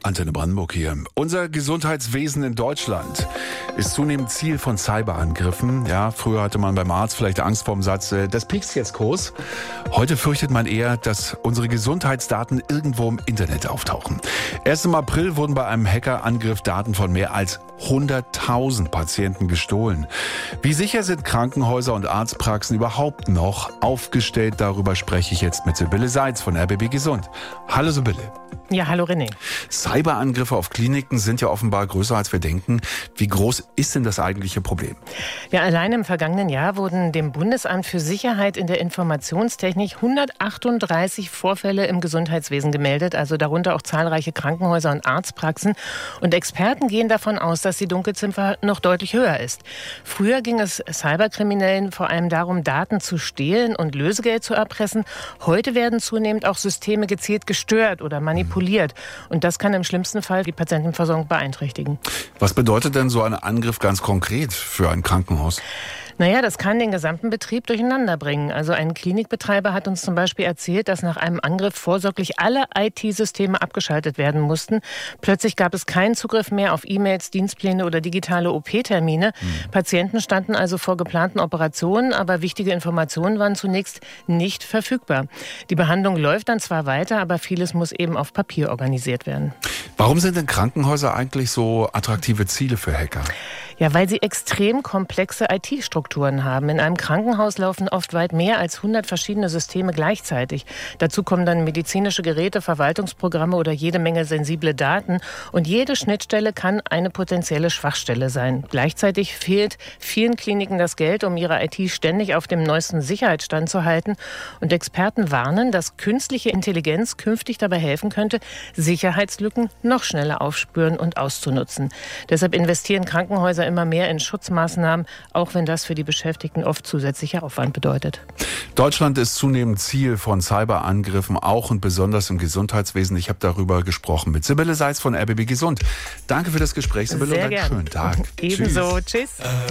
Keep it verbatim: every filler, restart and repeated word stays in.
Antenne Brandenburg hier. Unser Gesundheitswesen in Deutschland ist zunehmend Ziel von Cyberangriffen. Ja, früher hatte man beim Arzt vielleicht Angst vor dem Satz, äh, das piekst jetzt groß. Heute fürchtet man eher, dass unsere Gesundheitsdaten irgendwo im Internet auftauchen. Erst im April wurden bei einem Hackerangriff Daten von mehr als hunderttausend Patienten gestohlen. Wie sicher sind Krankenhäuser und Arztpraxen überhaupt noch aufgestellt? Darüber spreche ich jetzt mit Sibylle Seitz von R B B Gesund. Hallo Sibylle. Ja, hallo René. Cyberangriffe auf Kliniken sind ja offenbar größer, als wir denken. Wie groß ist denn das eigentliche Problem? Ja, allein im vergangenen Jahr wurden dem Bundesamt für Sicherheit in der Informationstechnik hundertachtunddreißig Vorfälle im Gesundheitswesen gemeldet, also darunter auch zahlreiche Krankenhäuser und Arztpraxen. Und Experten gehen davon aus, dass die Dunkelziffer noch deutlich höher ist. Früher ging es Cyberkriminellen vor allem darum, Daten zu stehlen und Lösegeld zu erpressen. Heute werden zunehmend auch Systeme gezielt gestört oder manipuliert. Und das kann im schlimmsten Fall die Patientenversorgung beeinträchtigen. Was bedeutet denn so ein Angriff ganz konkret für ein Krankenhaus? Naja, das kann den gesamten Betrieb durcheinander bringen. Also ein Klinikbetreiber hat uns zum Beispiel erzählt, dass nach einem Angriff vorsorglich alle I T-Systeme abgeschaltet werden mussten. Plötzlich gab es keinen Zugriff mehr auf E-Mails, Dienstpläne oder digitale O P-Termine. Mhm. Patienten standen also vor geplanten Operationen, aber wichtige Informationen waren zunächst nicht verfügbar. Die Behandlung läuft dann zwar weiter, aber vieles muss eben auf Papier organisiert werden. Warum sind denn Krankenhäuser eigentlich so attraktive Ziele für Hacker? Ja, weil sie extrem komplexe I T-Strukturen haben. In einem Krankenhaus laufen oft weit mehr als hundert verschiedene Systeme gleichzeitig. Dazu kommen dann medizinische Geräte, Verwaltungsprogramme oder jede Menge sensible Daten. Und jede Schnittstelle kann eine potenzielle Schwachstelle sein. Gleichzeitig fehlt vielen Kliniken das Geld, um ihre I T ständig auf dem neuesten Sicherheitsstand zu halten. Und Experten warnen, dass künstliche Intelligenz künftig dabei helfen könnte, Sicherheitslücken noch schneller aufspüren und auszunutzen. Deshalb investieren Krankenhäuser immer mehr in Schutzmaßnahmen, auch wenn das für die Beschäftigten oft zusätzlicher Aufwand bedeutet. Deutschland ist zunehmend Ziel von Cyberangriffen, auch und besonders im Gesundheitswesen. Ich habe darüber gesprochen mit Sibylle Seitz von R B B Gesund. Danke für das Gespräch, Sibylle, und einen schönen Tag. Ebenso. Tschüss. Tschüss.